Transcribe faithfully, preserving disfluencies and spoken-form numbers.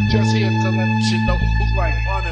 Just here to let you know who's right on it.